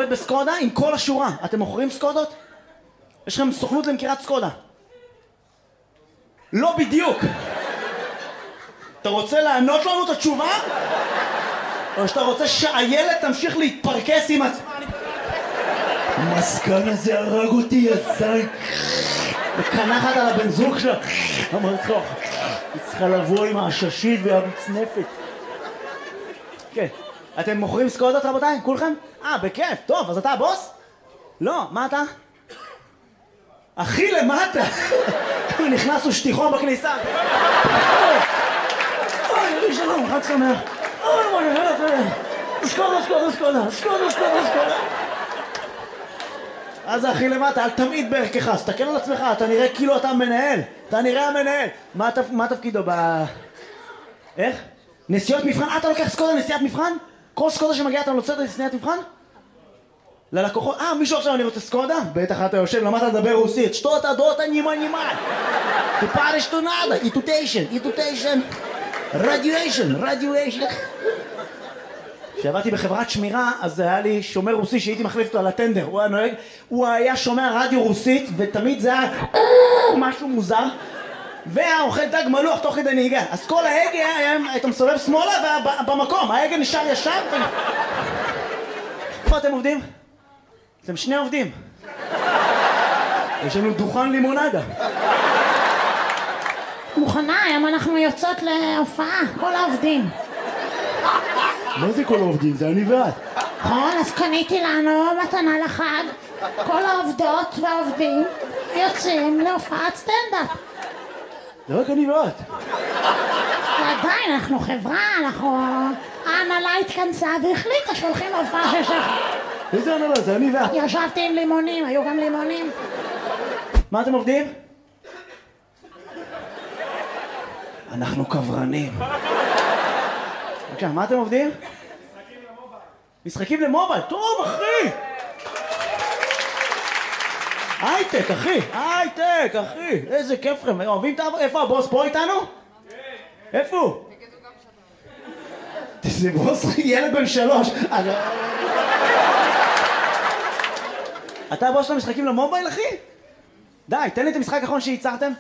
בסקודה עם כל השורה. אתם מוכרים סקודות? יש לכם סוכנות למכירת סקודה. לא בדיוק. אתה רוצה לענות לנו את התשובה? או שאתה רוצה שהילד תמשיך להתפרקס עם עצמה? המסכן הזה הרג אותי, יזי. וקנחת על הבן זוג שלה. אמרת לך, היא צריכה לבוא עם העששית והמצנפת. כן. אתם מוכרים סקודות רבותיי? כולכם? בכיף. טוב, אז אתה הבוס? לא, מה אתה? אחי למטה. נכנסו שטיחון בכניסה. אוי, שלום, חג שמח. אוי, סקודה. אז אחי למטה, אל תמיד בערכך, תסתכל על עצמך, אתה נראה כאילו אתה מנהל. אתה נראה המנהל. מה תפקידו איך? נסיעות מבחן? אתה לוקח סקודה נסיעת מבחן? כל סקודה שמגיעה אתה נוצר את נסיעת מבחן? ללקוחות, מישהו עכשיו אני רוצה סקודה? בטח אתה יושב, למדת לדבר רוסית. שטות הדות הנימה. Tu pares tu nada, itutation, radiation. כשעבדתי בחברת שמירה, אז היה לי שומר רוסי שהייתי מחליף אותו על הטנדר. הוא היה שומע רדיו רוסית, ותמיד זה היה משהו מוזר. והאוכל דג מלוח תוך כדי נהיגה. אז כל ההגה היית מסובב שמאלה ובמקום, ההגה נשאר ישר. איפה אתם עובדים? אתם שני עובדים. יש לנו דוכן לימונדה. מוכנה, היום אנחנו יוצאות להופעה, כל העובדים. מה זה כל העובדים? זה אני ואת. נכון, אז קניתי לנו מתנה לחג. כל העובדות והעובדים יוצאים להופעת סטנדאפ. זה רק אני ואת. ועדיין, אנחנו חברה, ההנהלה התכנסה והחליטה שהולכים להופעה של שחר. איזה הנהלה? זה אני ואת. ישבתי עם לימונים, היו גם לימונים. מה אתם עובדים? אנחנו קברנים. בבקשה, מה אתם עובדים? משחקים למובייל. טוב, אחי! הייטק, אחי! איזה כיף לכם. אוהבים את העבודה? איפה הבוס? פה איתנו? כן. איפה הוא? זה בוס ילד בן 3. אתה הבוס של המשחקים למובייל, אחי? די, תן לי את המשחק האחרון שייצרתם.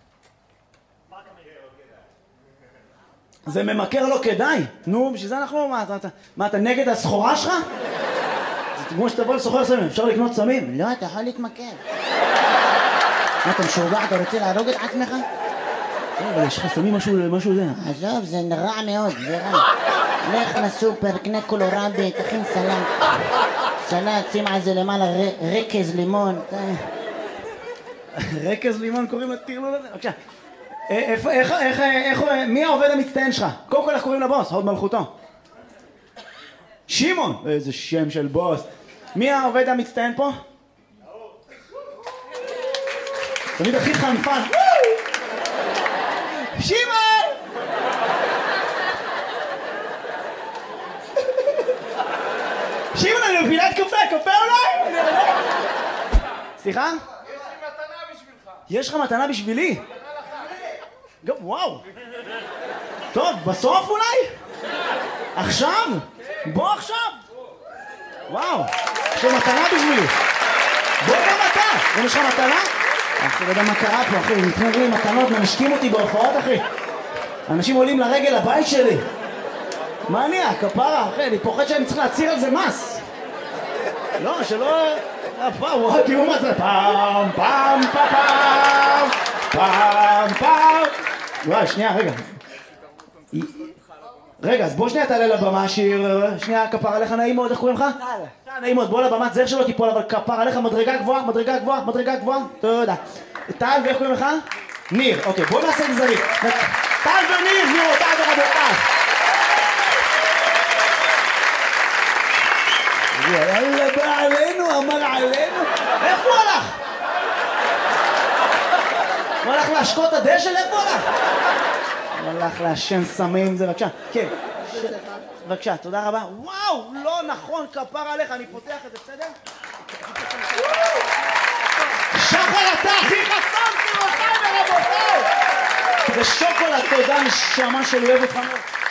זה ממכר לא כדאי. נו, בשביל זה אנחנו... מה, אתה נגד הסחורה שלך? זה כמו שתבוא לסוחר סמים, אפשר לקנות סמים? לא, אתה יכול להתמכר. מה, אתה משוגע? אתה רוצה להרוג את עצמך? אבל יש לך סמים משהו זה. עזוב, זה רע מאוד, זה רע. לך לסופר, קנה קולורבי, תכין סלט, שים על זה למעלה רקז לימון. רקז לימון קוראים לטירלול הזה? בבקשה. מי העובד המצטיין שלך? קודם כל איך קוראים לבוס? הוד מלכותו. שמעון! איזה שם של בוס. מי העובד המצטיין פה? תמיד הכי חנפן. שמעון! שמעון, אני בפינת קפה אולי? סליחה? יש לך מתנה בשבילי? וואו. טוב, בסוף אולי? עכשיו? בוא עכשיו. וואו. יש לך מתנה בשבילי. בוא גם אתה. יש לך מתנה? אחי, לא יודע מה קרה פה, אחי. נתנו לי מתנות, מנשקים אותי בהופעות, אחי. אנשים עולים לרגל לבית שלי. מה נהיה? כפרה, אחי. אני פוחד שאני צריך להצהיר על זה מס. לא, שלא... וואו, תראו מה זה. פעם, פעם, פעם, פעם, פעם. וואי, שנייה, רגע, אז בוא שנייה תעלה לבמה, שיר, שנייה, כפר עליך, נעים מאוד, איך קוראים לך? טל. נעים מאוד, בוא לבמה, זר שלא תיפול, אבל כפר עליך, מדרגה גבוהה, תודה. טל, ואיך קוראים לך? ניר, אוקיי, בוא נעשה את זריק. טל וניר, גבירותיי ורבותיי. יאללה, בא עלינו, אמר עלינו. איפה הוא הלך? הוא הלך להשקות הדשא? איפה הוא הלך? הוא הלך לעשן סמים, זה בבקשה. כן. בבקשה, תודה רבה. וואו, לא נכון, כפר עליך, אני פותח את זה, בסדר? שחר, אתה הכי חסון, גבירותיי ורבותיי! זה שוקולד, תודה, נשמה שלי, אוהב אותך מאוד.